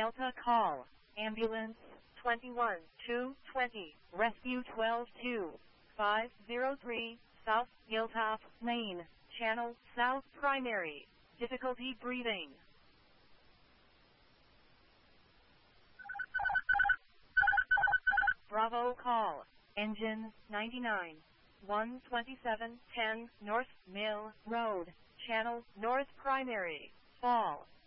Delta call. Ambulance 21220. Rescue 122-503. South Hilltop Lane. Channel South Primary. Difficulty breathing. Bravo call. Engine 99. 12710 North Mill Road. Channel North Primary. Fall.